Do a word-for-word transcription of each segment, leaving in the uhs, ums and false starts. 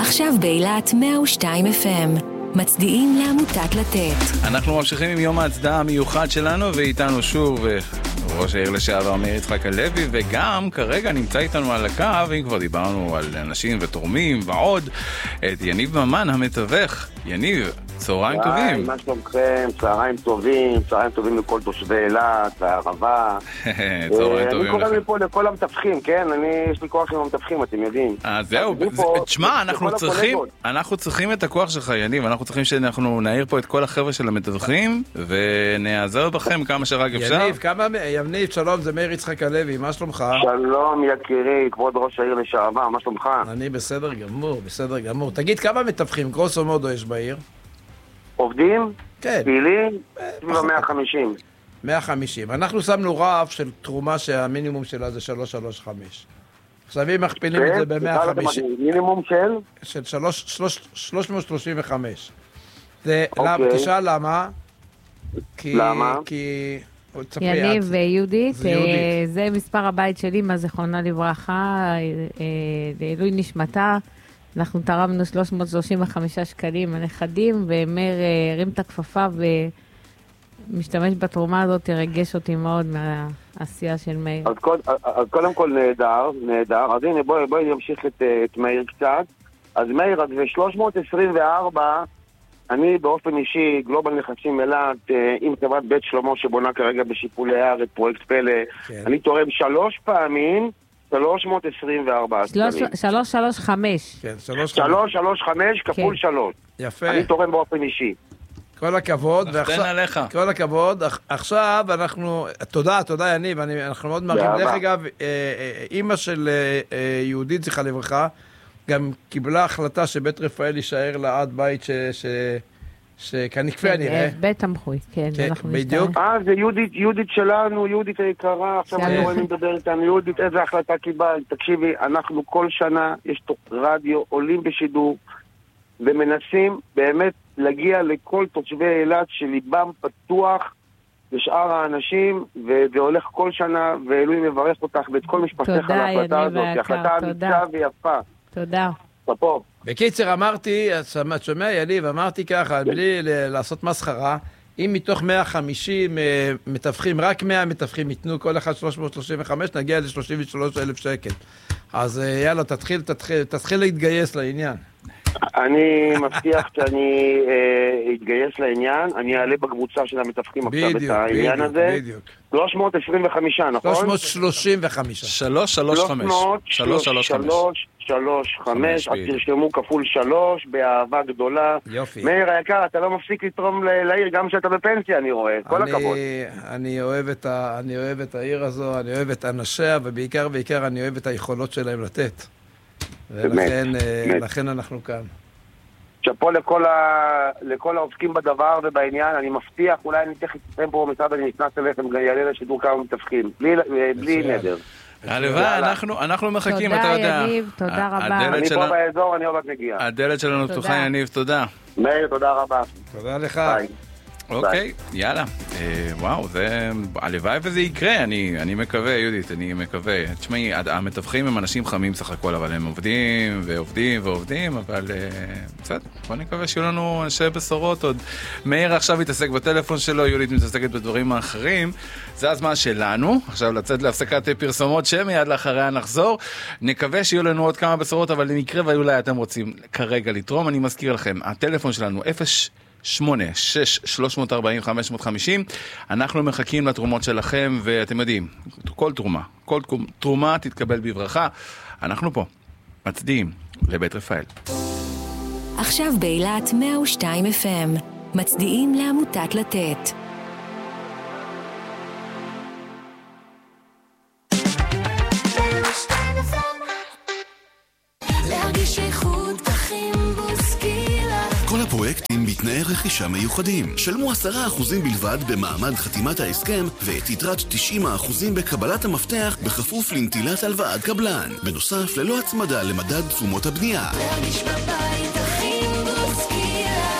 עכשיו באילת מאה ושתיים אף אם. מצדיעים לעמותת לתת. אנחנו ממשיכים עם יום ההצדעה המיוחד שלנו, ואיתנו שוב ראש העיר לשעבר מאיר יצחק הלוי, וגם כרגע נמצא איתנו על הקו, אם כבר דיברנו על אנשים ותורמים ועוד, את יניב ממן המתווך. יניב, צהריים טובים. מה שלומכם? צהריים טובים, צהריים טובים לכל תושבי אילת, והערבה. צהריים טובים. אני קורא מפה לכל המתווכים, כן? אני, יש לי כוח עם המתווכים, אתם יודעים. אה, זהו. תשמע, אנחנו צריכים, אנחנו צריכים את הכוח שלך, יניב. אנחנו צריכים שאנחנו נעיר פה את כל החבר'ה של המתווכים, ונעזר בכם כמה שרק אפשר. יניב, כמה... יניב, שלום, זה מאיר יצחק הלוי, מה שלומך? שלום, יקירי, כבוד ראש העיר לשעבר, מה שלומך? אני בסדר גמור, בסדר גמור. תגיד, כמה מתווכים, גרוסו מודו יש בעיר? עובדים? כן. פעילים? מאה וחמישים. מאה וחמישים. אנחנו שמנו רף של תרומה שהמינימום שלה זה שלוש שלוש חמש. עכשיו אם מכפילים את זה ב-מאה וחמישים... מינימום של? של שלוש מאות שלושים וחמש. תשאל למה? למה? כי... יניב ויהודית, זה מספר הבית שלי, מה זכרונה לברכה, לעילוי נשמתה. אנחנו תרמנו שלוש מאות שלושים וחמישה שקלים הנכדים, ומאיר הרים את הכפפה ומשתמש בתרומה הזאת, תרגש אותי מאוד מהעשייה של מאיר. אז, קוד, אז קודם כל נהדר, נהדר. אז הנה בואי, בואי נמשיך את, את מאיר קצת. אז מאיר, אז ב-שלוש מאות עשרים וארבע, אני באופן אישי, גלובל נכסים אילת, עם חברת בית שלמה שבונה כרגע בשיפולי הארץ, פרויקט פלא, כן. אני תורם שלוש פעמים, שלוש מאות עשרים וארבע שקלים. שלוש שלוש חמש. כן, שלוש שלוש חמש כפול שלוש. יפה. אני תורם באופן אישי. כל הכבוד. נחתן עליך. כל הכבוד. עכשיו אנחנו, תודה, תודה יניב, אנחנו מאוד מעריכים. דרך אגב, אמא של יהודית זכרה לברכה, גם קיבלה החלטה שבית רפאל יישאר לעד בית ש... שכנקפה נראה. בית המחוי, כן. בדיוק. אה, זה יהודית, יהודית שלנו, יהודית היקרה, עכשיו אני רואה מדבר איתנו, יהודית, איזה החלטה קיבל, תקשיבי, אנחנו כל שנה, יש רדיו, עולים בשידור, ומנסים באמת להגיע לכל תושבי אילת שליבם פתוח לשאר האנשים, וזה הולך כל שנה, ואלוהים מברך אותך ואת כל משפחתך על ההחלטה הזאת, היא החלטה אמיצה ויפה. תודה. פה. בקיצר, אמרתי, שומע יניב, אמרתי ככה, בלי לעשות מסחרה, אם מתוך מאה וחמישים מתווכים, רק מאה מתווכים ייתנו כל אחד שלוש מאות שלושים וחמש, נגיע ל-שלושים ושלושה אלף שקל. אז יאללה, תתחיל, תתחיל, תתחיל להתגייס לעניין. אני מבטיח שאני אתגייס לעניין, אני אעלה בקבוצה של המתווכים עכשיו את העניין הזה. שלוש מאות עשרים וחמש, נכון? שלוש מאות שלושים וחמש. שלוש שלוש חמש. שלוש שלוש חמש. שלוש חמש, אז תרשמו כפול שלוש, באהבה גדולה. יופי. מאיר היקר, אתה לא מפסיק לתרום לעיר, גם שאתה בפנסיה, אני רואה. כל הכבוד. אני אוהב את העיר הזו, אני אוהב את אנשיה, ובעיקר, בעיקר אני אוהב את היכולות שלהם לתת. ולכן אנחנו כאן. שפה לכל, ה... לכל העוסקים בדבר ובעניין, אני מבטיח, אולי אני תכף אתם פה במשרד, אני נכנס אליכם, גם יעלה לשידור כמה מתווכים, בלי, בלי נדר. הלוואי, אנחנו, אנחנו מחכים, אתה יודע. תודה יניב, תודה רבה. אני פה באזור, אני עוד מגיע. הדלת שלנו פתוחה, יניב, תודה. מאיר, תודה רבה. תודה לך. ביי. אוקיי, יאללה. וואו, זה... הלוואי וזה יקרה, אני, אני מקווה, יהודית, אני מקווה. תשמעי, המתווכים הם אנשים חמים סך הכל, אבל הם עובדים ועובדים ועובדים, אבל בסדר, בוא נקווה שיהיו לנו אנשי בשורות עוד. מאיר עכשיו מתעסק בטלפון שלו, יהודית מתעסקת בדברים האחרים. זה הזמן שלנו, עכשיו לצאת להפסקת פרסומות שמיד לאחריה נחזור. נקווה שיהיו לנו עוד כמה בשורות, אבל נקרה ואולי אתם רוצים כרגע לתרום. אני מזכיר לכם, הטלפון שלנו אפס שמונה שש שלוש ארבע אפס חמש חמש אפס. אנחנו מחכים לתרומות שלכם, ואתם יודעים, כל תרומה, כל תרומה תתקבל בברכה. אנחנו פה, מצדיעים לבית רפאל. עכשיו באילת מאה ושתיים אף אם, מצדיעים לעמותת לתת. להרגיש איכות תחים בוסקילה. כל הפרויקטים בתנאי רכישה מיוחדים. שלמו עשרה אחוזים בלבד במעמד חתימת ההסכם, ואת יתרת תשעים אחוזים בקבלת המפתח בכפוף לנטילת הלוואת קבלן. בנוסף, ללא הצמדה למדד תשומות הבנייה. להרגיש בבית תחים בוסקילה.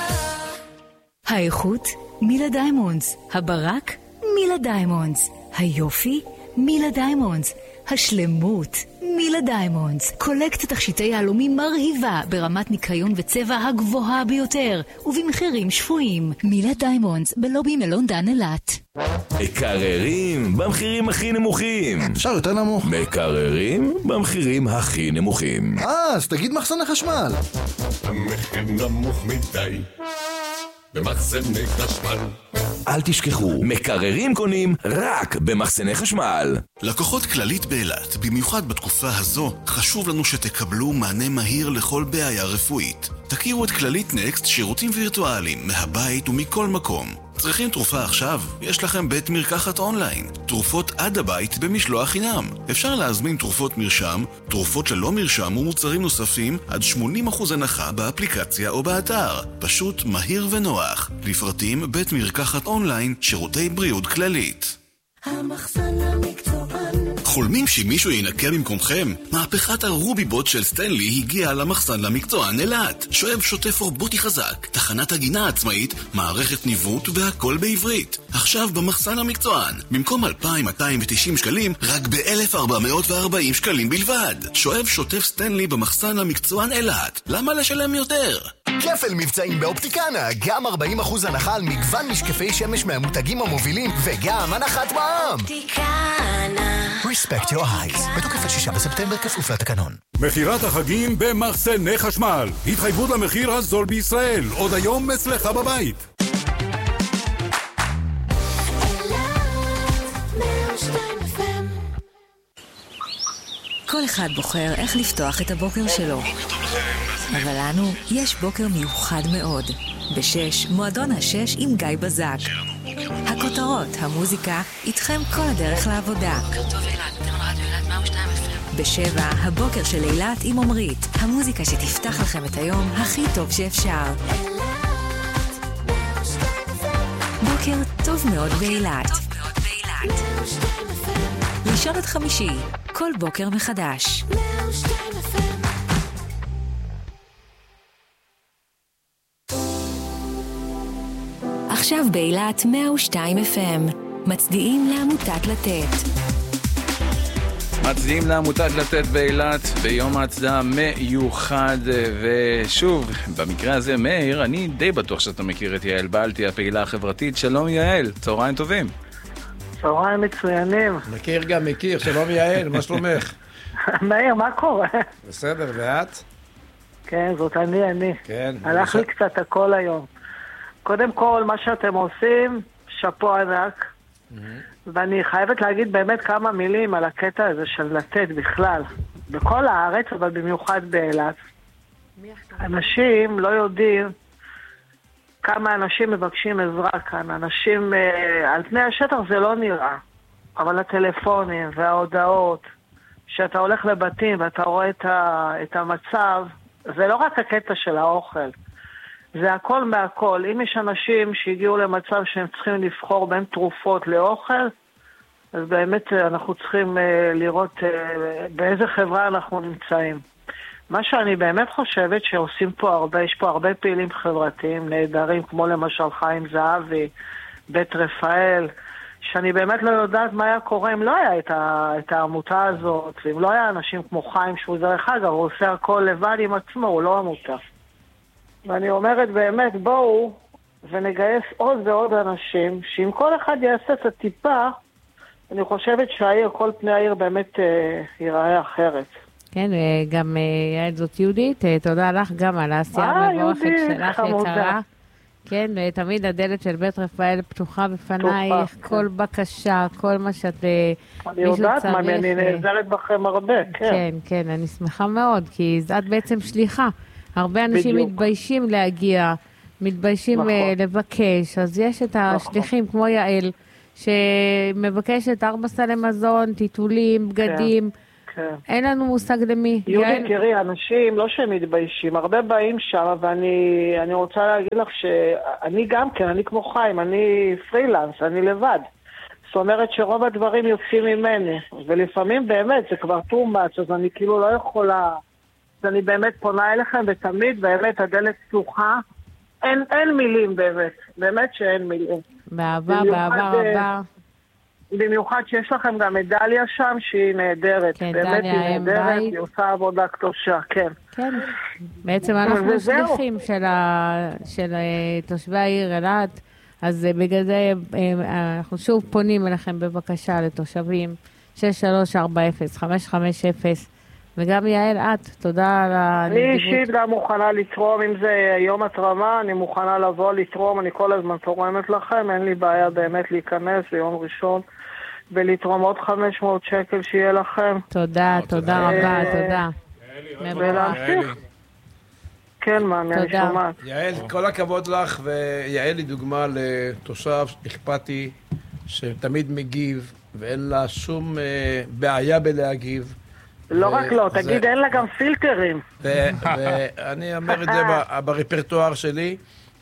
האיכות מילה דיימונדס, הברק מילה דיימונדס, היופי מילה דיימונדס, השלמות. מילה דיימונדס, קולקציית תכשיטי יהלומים מרהיבה ברמת ניקיון וצבע הגבוהה ביותר ובמחירים שפויים. מילה דיימונדס בלובי מלון דן אילת. מקררים במחירים הכי נמוכים. אפשר יותר נמוך. מקררים במחירים הכי נמוכים. אה, אז תגיד מחסני חשמל. המחיר נמוך מדי במחסני חשמל. אל תשכחו, מקררים קונים רק במחסני חשמל. לקוחות כללית באילת, במיוחד בתקופה הזו, חשוב לנו שתקבלו מענה מהיר לכל בעיה רפואית. תכירו את כללית נקסט, שירותים וירטואליים מהבית ומכל מקום. צריכים תרופה עכשיו? יש לכם בית מרקחת אונליין. תרופות עד הבית במשלוח חינם. אפשר להזמין תרופות מרשם, תרופות ללא מרשם ומוצרים נוספים עד שמונים אחוז הנחה באפליקציה או באתר. פשוט מהיר ונוח. לפרטים בית מרקחת אונליין, שירותי בריאות כללית. המחסן המקצוען. חולמים שמישהו ינקה במקומכם? מהפכת הרוביבוט של סטנלי הגיעה למחסן למקצוען אילת. שואב שוטף רובוטי חזק, תחנת הגינה עצמאית, מערכת ניווט והכל בעברית. עכשיו במחסן המקצוען, במקום אלפיים מאתיים ותשעים שקלים, רק ב-אלף ארבע מאות וארבעים שקלים בלבד. שואב שוטף סטנלי במחסן המקצוען אילת. למה לשלם יותר? כפל מבצעים באופטיקנה, גם ארבעים אחוז הנחה על מגוון משקפי שמש מהמותגים המובילים וגם הנחת מע"מ. אופטיקנה. Respect your eyes. בתוקף עד שישה בספטמבר כפוף לתקנון. מחירת החגים במחסני חשמל. התחייבות למחיר הזול בישראל. עוד היום אצלך בבית. כל אחד בוחר איך לפתוח את הבוקר שלו. אבל לנו יש בוקר מיוחד מאוד. בשש, מועדון השש עם גיא בזק. הכותרות, המוזיקה, איתכם כל הדרך לעבודה. בשבע, הבוקר של אילת עם עומרית. המוזיקה שתפתח לכם את היום הכי טוב שאפשר. בוקר טוב מאוד באילת. ראשון עד חמישי, כל בוקר מחדש. עכשיו באילת מאה ושתיים אף אם, מצדיעים לעמותת לתת. מצדיעים לעמותת לתת באילת ביום ההצדעה מיוחד, ושוב, במקרה הזה מאיר, אני די בטוח שאתה מכיר את יעל בלטי, הפעילה החברתית. שלום יעל, צהריים טובים. צהריים מצוינים. מכיר גם מכיר, שלום יעל, מה שלומך? מאיר, מה קורה? בסדר, ואת? כן, זאת אני, אני. כן. הלך לי קצת הכל היום. קודם כל, מה שאתם עושים, שפו ענק, ואני חייבת להגיד באמת כמה מילים על הקטע הזה של לתת בכלל. בכל הארץ, אבל במיוחד באילת. אנשים לא יודעים כמה אנשים מבקשים עזרה כאן. אנשים, על פני השטח זה לא נראה, אבל הטלפונים וההודעות, שאתה הולך לבתים ואתה רואה את, ה, את המצב, זה לא רק הקטע של האוכל. זה הכל מהכל. אם יש אנשים שהגיעו למצב שהם צריכים לבחור בין תרופות לאוכל, אז באמת אנחנו צריכים לראות באיזה חברה אנחנו נמצאים. מה שאני באמת חושבת שעושים פה הרבה, יש פה הרבה פעילים חברתיים נהדרים, כמו למשל חיים זהבי, בית רפאל, שאני באמת לא יודעת מה היה קורה אם לא היה את, ה, את העמותה הזאת, ואם לא היה אנשים כמו חיים, שהוא דרך אגב, הוא עושה הכל לבד עם עצמו, הוא לא עמותה. ואני אומרת באמת, בואו ונגייס עוד ועוד אנשים, שאם כל אחד יעשה את הטיפה, אני חושבת שהעיר, כל פני העיר באמת אה, ייראה אחרת. כן, גם יעל זאת יהודית, תודה לך גם על העשייה המבורכת שלך יקרה. כן, תמיד הדלת של בית רפאל פתוחה בפנייך, כל בקשה, כל מה שאת... אני יודעת מה, אני נעזרת בכם הרבה, כן. כן, כן, אני שמחה מאוד, כי את בעצם שליחה. הרבה אנשים מתביישים להגיע, מתביישים לבקש, אז יש את השליחים כמו יעל, שמבקשת ארבע סלי מזון, טיטולים, בגדים, אין לנו מושג למי. יהודית, תראי, אנשים לא שהם מתביישים, הרבה באים שם, ואני רוצה להגיד לך שאני גם כן, אני כמו חיים, אני פרילנס, אני לבד. זאת אומרת שרוב הדברים יוצאים ממני, ולפעמים באמת זה כבר too much, אז אני כאילו לא יכולה, אז אני באמת פונה אליכם, ותמיד באמת הדלת פתוחה, אין, אין מילים באמת, באמת שאין מילים. באהבה, באהבה רבה. במיוחד שיש לכם גם מדליה שם שהיא נהדרת. כן, באמת דליה, היא אם נהדרת, בית. היא עושה עבודה קדושה, כן. כן, בעצם אנחנו וזהו. שליחים של, ה... של אה, תושבי העיר אילת, אז אה, בגלל זה אה, אנחנו שוב פונים אליכם בבקשה לתושבים, שש שלוש ארבע אפס חמש חמש אפס, וגם יעל, את, תודה על הנדיבות. אני אישית גם מוכנה לתרום, אם זה יום התרמה, אני מוכנה לבוא לתרום, אני כל הזמן תורמת לכם, אין לי בעיה באמת להיכנס ביום ראשון ולתרום עוד חמש מאות שקל שיהיה לכם. תודה, תודה רבה, תודה. ולהמשיך. כן, מאמי, אני שומעת. יעל, כל הכבוד לך, ויעל היא דוגמה לתושב אכפתי שתמיד מגיב, ואין לה שום בעיה בלהגיב. לא רק לא, תגיד, אין לה גם פילטרים. ואני אומר את זה ברפרטואר שלי,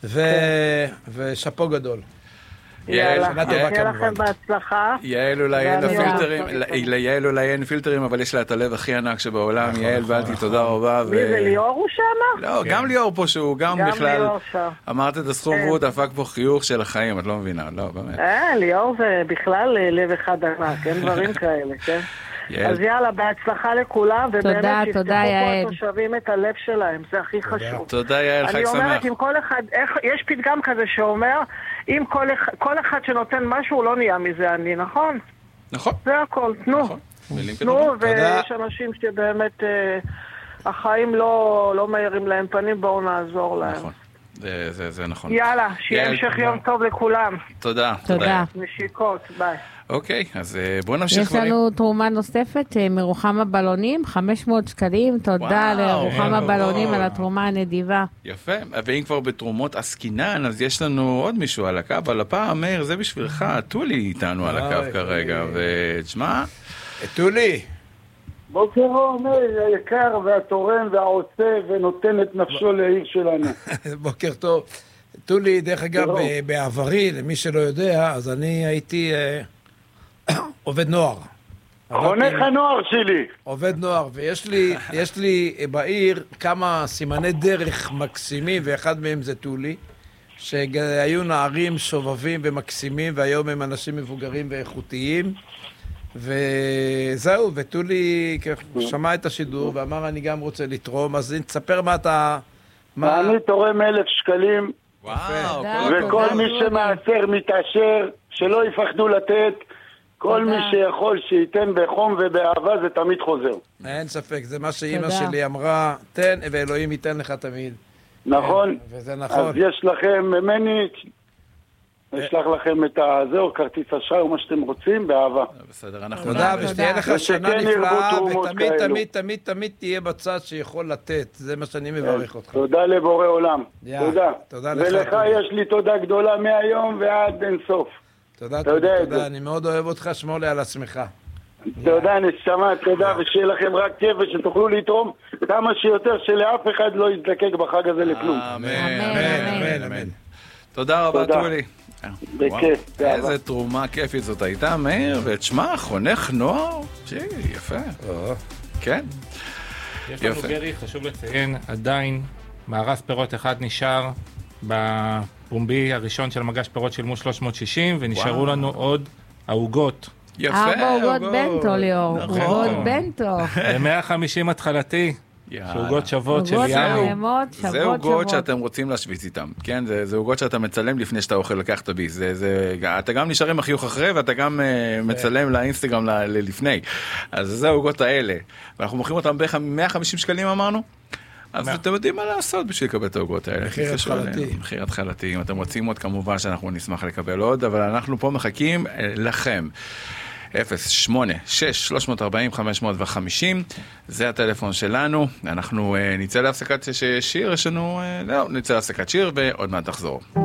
ושפו גדול. יאללה, שיהיה לכם בהצלחה. יעל אולי אין לה פילטרים, ליעל אולי אין פילטרים, אבל יש לה את הלב הכי ענק שבעולם. יעל בלטי, תודה רבה. מי זה, ליאור הוא שם? לא, גם ליאור פה שהוא, גם בכלל, ליאור שם. אמרת את הסכום והוא דפק פה חיוך של החיים, את לא מבינה, לא, באמת. אה, ליאור זה בכלל לב אחד ענק, אין דברים כאלה, כן? אז יאללה, בהצלחה לכולם, ובאמת שיפתחו פה התושבים את הלב שלהם, זה הכי חשוב. תודה יעל, חג שמח. אני אומרת, אם כל אחד, יש פתגם כזה שאומר, אם כל אחד שנותן משהו, לא נהיה מזה אני, נכון? נכון. זה הכל, תנו. תנו, ויש אנשים שבאמת החיים לא מהירים להם פנים, בואו נעזור להם. נכון. זה נכון. יאללה, שיהיה המשך יום טוב לכולם. תודה. תודה. נשיקות, ביי. אוקיי, אז בואו נמשיך. יש לנו תרומה נוספת מרוחמה בלונים, חמש מאות שקלים, תודה לרוחמה בלונים על התרומה הנדיבה. יפה, ואם כבר בתרומות עסקינן, אז יש לנו עוד מישהו על הקו, אבל הפעם, מאיר, זה בשבילך, טולי איתנו על הקו כרגע, ותשמע, טולי. בוקר אור, מאיר, היקר והתורם והעושה ונותן את נפשו לעיר שלנו. בוקר טוב. טולי, דרך אגב, בעברי, למי שלא יודע, אז אני הייתי עובד נוער. חונך הנוער שלי. עובד נוער, ויש לי, יש לי בעיר כמה סימני דרך מקסימים, ואחד מהם זה טולי, שהיו נערים שובבים ומקסימים, והיום הם אנשים מבוגרים ואיכותיים, וזהו, וטולי שמע את השידור ואמר אני גם רוצה לתרום, אז תספר מה אתה... אני תורם אלף שקלים, וכל מי שמעשר מתעשר, שלא יפחדו לתת, כל מי שיכול שייתן בחום ובאהבה, זה תמיד חוזר. אין ספק, זה מה שאימא שלי אמרה, תן ואלוהים ייתן לך תמיד. נכון. וזה נכון. אז יש לכם ממני, אשלח לכם את הזהו, כרטיס אשראי או מה שאתם רוצים, באהבה. בסדר, אנחנו... תודה, ושתהיה לך שנה נפלאה, ותמיד, תמיד, תמיד, תמיד תהיה בצד שיכול לתת. זה מה שאני מברך אותך. תודה לבורא עולם. תודה. תודה לך. ולך יש לי תודה גדולה מהיום ועד אין סוף. תודה, תודה. אני מאוד אוהב אותך, שמור לי על עצמך. תודה, נשמה, תודה, ושיהיה לכם רק כיף ושתוכלו לתרום כמה שיותר, שלאף אחד לא יזדקק בחג הזה לכלום. אמן, אמן, אמן. תודה רבה, טולי. בכיף. איזה תרומה כיפית זאת הייתה, מאיר, ותשמע, חונך נוער, יפה. כן. יש לנו גרי, חשוב לציין, עדיין מארז פירות אחד נשאר בפומבי הראשון של מגש פירות שילמו שלוש מאות ושישים, ונשארו לנו עוד העוגות. יפה, ארבע עוגות בנטו, ליאור. עוגות בנטו. ב-מאה וחמישים התחלתי. שעוגות שוות של ים. זה עוגות שאתם רוצים להשוויץ איתם, כן? זה עוגות שאתה מצלם לפני שאתה אוכל לקח את הביס. אתה גם נשאר עם החיוך אחרי, ואתה גם מצלם לאינסטגרם לפני. אז זה העוגות האלה. ואנחנו מוכרים אותם ב-מאה וחמישים שקלים, אמרנו? אז אתם יודעים מה לעשות בשביל לקבל את העוגות האלה. מחיר התחלתי. מחיר התחלתי. אם אתם רוצים עוד, כמובן שאנחנו נשמח לקבל עוד, אבל אנחנו פה מחכים לכם. אפס שמונה שש שלוש ארבעים חמש מאות וחמישים, זה הטלפון שלנו. אנחנו נצא להפסקת שיר, יש לנו, לא, נצא להפסקת שיר ועוד מעט תחזור.